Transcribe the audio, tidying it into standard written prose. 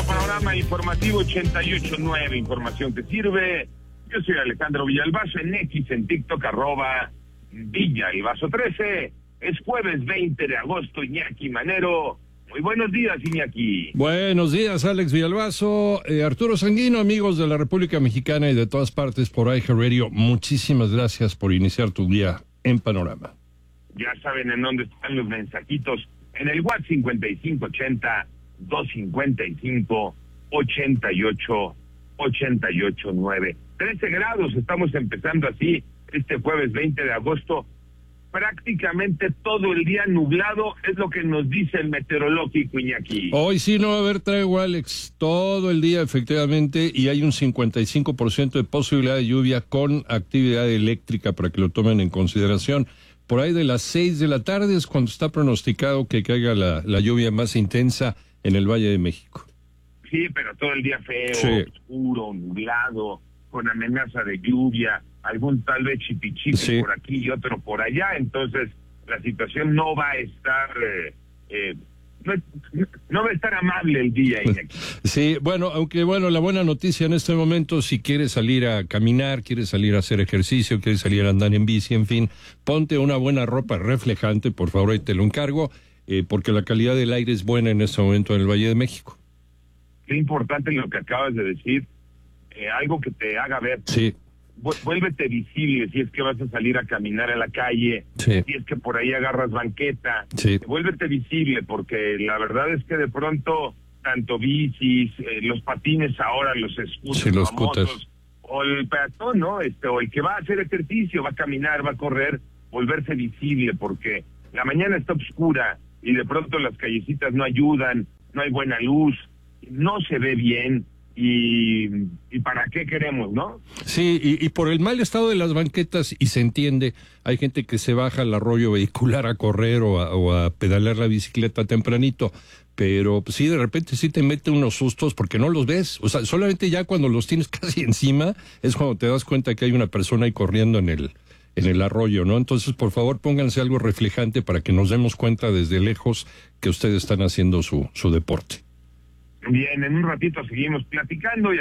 Panorama Informativo 88.9, información que sirve. Yo soy Alejandro Villalbazo, en X, en TikTok, @Villalbazo13. Es jueves 20 de agosto, Iñaki Manero. Muy buenos días, Iñaki. Buenos días, Alex Villalbazo. Arturo Sanguino, amigos de la República Mexicana y de todas partes por iHeartRadio, muchísimas gracias por iniciar tu día en Panorama. Ya saben en dónde están los mensajitos. En el WhatsApp 5580-255-88-9. 13 grados, estamos empezando así este jueves 20 de agosto. Prácticamente todo el día nublado, es lo que nos dice el meteorológico, Iñaki. Hoy sí no va a haber tregua, Alex, todo el día efectivamente, y hay un 55% de posibilidad de lluvia con actividad eléctrica para que lo tomen en consideración. Por ahí de las 6 de la tarde es cuando está pronosticado que caiga la lluvia más intensa en el Valle de México. Sí, pero todo el día feo, sí, oscuro, nublado, con amenaza de lluvia, algún tal vez chipichipi sí, por aquí y otro por allá. Entonces la situación no va a estar no va a estar amable el día. Sí, bueno, aunque la buena noticia en este momento, si quieres salir a caminar, quieres salir a hacer ejercicio, quieres salir a andar en bici, en fin, ponte una buena ropa reflejante, por favor, y te lo encargo, porque la calidad del aire es buena en este momento en el Valle de México. Qué importante lo que acabas de decir, algo que te haga ver. Sí. Vuélvete visible si es que vas a salir a caminar a la calle, sí, si es que por ahí agarras banqueta, sí, vuélvete visible, porque la verdad es que de pronto tanto bicis, los patines ahora, los scooters, sí, los scooters, o el peatón, ¿no? O el que va a hacer ejercicio, va a caminar, va a correr, volverse visible, porque la mañana está oscura y de pronto las callecitas no ayudan, no hay buena luz, no se ve bien. ¿Y para qué queremos, no? Sí, y por el mal estado de las banquetas, y se entiende, hay gente que se baja al arroyo vehicular a correr o a pedalear la bicicleta tempranito, pero pues, sí, de repente sí te mete unos sustos porque no los ves, o sea, solamente ya cuando los tienes casi encima es cuando te das cuenta que hay una persona ahí corriendo en el arroyo, ¿no? Entonces, por favor, pónganse algo reflejante para que nos demos cuenta desde lejos que ustedes están haciendo su deporte. Bien, en un ratito seguimos platicando.